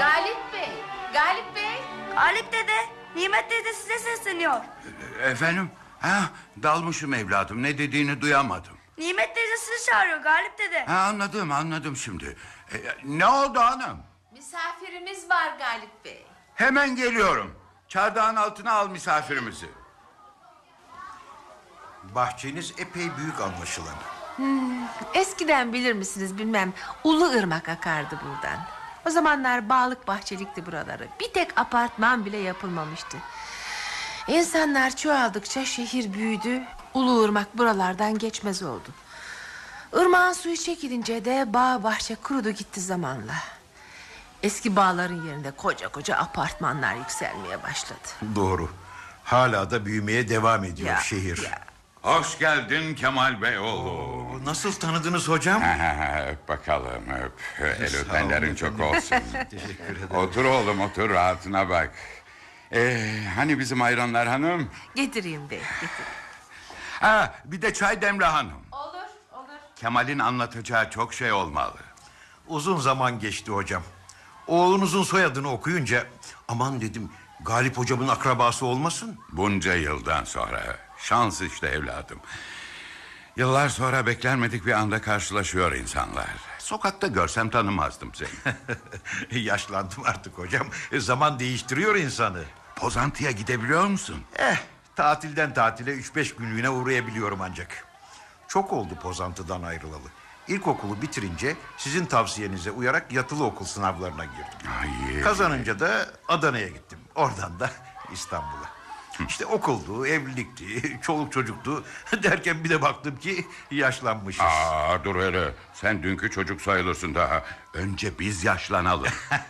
Galip Bey, Galip Bey. Galip dede, Nimet teyze size sesleniyor. Efendim? Dalmışım evladım, ne dediğini duyamadım. Nimet teyze sizi çağırıyor Galip dede. Anladım şimdi. Ne oldu hanım? Misafirimiz var Galip Bey. Hemen geliyorum. Çardağın altına al misafirimizi. Bahçeniz epey büyük anlaşılan. Eskiden bilir misiniz bilmem, Ulu Irmak akardı buradan. O zamanlar bağlık bahçelikti buraları. Bir tek apartman bile yapılmamıştı. İnsanlar çoğaldıkça şehir büyüdü. Ulu Irmak buralardan geçmez oldu. Irmağın suyu çekilince de bağ bahçe kurudu gitti zamanla. Eski bağların yerinde koca koca apartmanlar yükselmeye başladı. Doğru. Hala da büyümeye devam ediyor şehir. Hoş geldin Kemal Bey oğlu. Nasıl tanıdınız hocam? Öp bakalım öp. El öpenlerin çok olsun. Teşekkür ederim. Otur oğlum otur, rahatına bak. Hani bizim ayranlar hanım? Getireyim bey, getireyim. Bir de çay demle hanım. Olur. Kemal'in anlatacağı çok şey olmalı. Uzun zaman geçti hocam. Oğlunuzun soyadını okuyunca aman dedim, Galip hocamın akrabası olmasın. Bunca yıldan sonra şans işte evladım. Yıllar sonra beklenmedik bir anda karşılaşıyor insanlar. Sokakta görsem tanımazdım seni. Yaşlandım artık hocam. Zaman değiştiriyor insanı. Pozantı'ya gidebiliyor musun? Tatilden tatile 3-5 günlüğüne uğrayabiliyorum ancak. Çok oldu Pozantı'dan ayrılalı. İlkokulu bitirince sizin tavsiyenize uyarak yatılı okul sınavlarına girdim. Kazanınca da Adana'ya gittim. Oradan da İstanbul'a. İşte okuldu, evlilikti, çoluk çocuktu derken bir de baktım ki yaşlanmışız. Dur hele, sen dünkü çocuk sayılırsın daha. Önce biz yaşlanalım.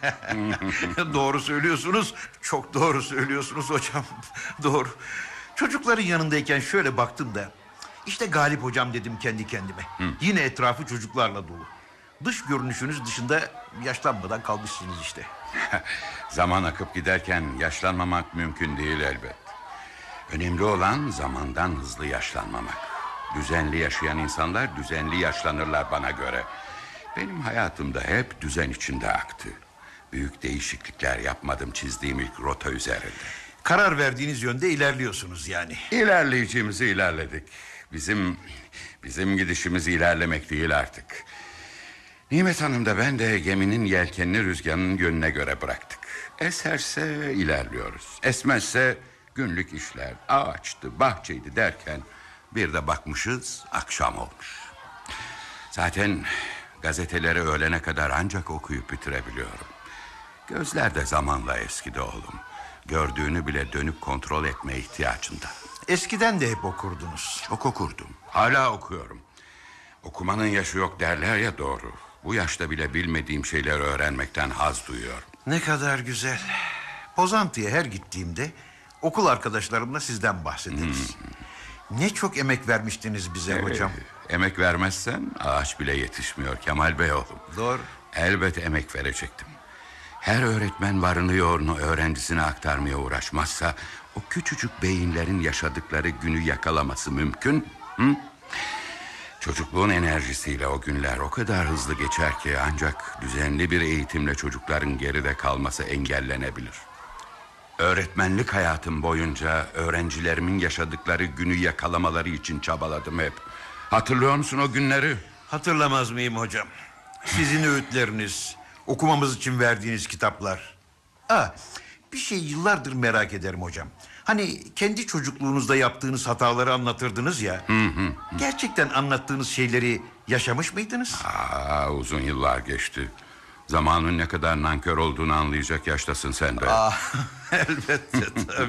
Doğru söylüyorsunuz, çok doğru söylüyorsunuz hocam. Doğru. Çocukların yanındayken şöyle baktım da işte Galip hocam dedim kendi kendime. Yine etrafı çocuklarla dolu. Dış görünüşünüz dışında yaşlanmadan kalmışsınız işte. Zaman akıp giderken yaşlanmamak mümkün değil elbet. Önemli olan zamandan hızlı yaşlanmamak. Düzenli yaşayan insanlar düzenli yaşlanırlar bana göre. Benim hayatımda hep düzen içinde aktı. Büyük değişiklikler yapmadım çizdiğim ilk rota üzerinde. Karar verdiğiniz yönde ilerliyorsunuz yani. İlerleyeceğimizi ilerledik. Bizim gidişimiz ilerlemek değil artık. Nimet Hanım da ben de geminin yelkenini rüzgarının yönüne göre bıraktık. Eserse ilerliyoruz. Esmezse günlük işler, ağaçtı, bahçeydi derken bir de bakmışız akşam olmuş. Zaten gazeteleri öğlene kadar ancak okuyup bitirebiliyorum. Gözler de zamanla eskidi oğlum. Gördüğünü bile dönüp kontrol etme ihtiyacında. Eskiden de hep okurdunuz. Çok okurdum. Hala okuyorum. Okumanın yaşı yok derler ya, doğru. Bu yaşta bile bilmediğim şeyleri öğrenmekten haz duyuyorum. Ne kadar güzel. Pozantı'ya her gittiğimde okul arkadaşlarımla sizden bahsederiz. Ne çok emek vermiştiniz bize hocam. Emek vermezsen ağaç bile yetişmiyor Kemal Bey oğlum. Doğru. Elbet emek verecektim. Her öğretmen varını yoğurunu öğrencisine aktarmaya uğraşmazsa o küçücük beyinlerin yaşadıkları günü yakalaması mümkün. Çocukluğun enerjisiyle o günler o kadar hızlı geçer ki ancak düzenli bir eğitimle çocukların geride kalması engellenebilir. Öğretmenlik hayatım boyunca öğrencilerimin yaşadıkları günü yakalamaları için çabaladım hep. Hatırlıyor musun o günleri? Hatırlamaz mıyım hocam? Sizin öğütleriniz, okumamız için verdiğiniz kitaplar. Bir şey yıllardır merak ederim hocam. Hani kendi çocukluğunuzda yaptığınız hataları anlatırdınız ya. Gerçekten anlattığınız şeyleri yaşamış mıydınız? Uzun yıllar geçti. Zamanın ne kadar nankör olduğunu anlayacak yaştasın sen de. Elbette tabii.